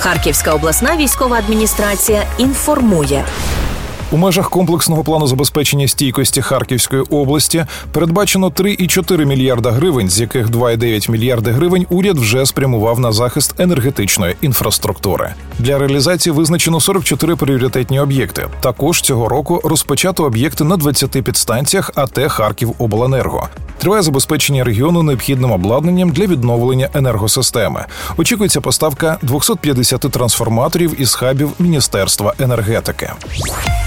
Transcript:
Харківська обласна військова адміністрація інформує. У межах комплексного плану забезпечення стійкості Харківської області передбачено 3,4 мільярда гривень, з яких 2,9 мільярди гривень уряд вже спрямував на захист енергетичної інфраструктури. Для реалізації визначено 44 пріоритетні об'єкти. Також цього року розпочато об'єкти на 20 підстанціях АТ «Харківобленерго». Триває забезпечення регіону необхідним обладнанням для відновлення енергосистеми. Очікується поставка 250 трансформаторів із хабів Міністерства енергетики.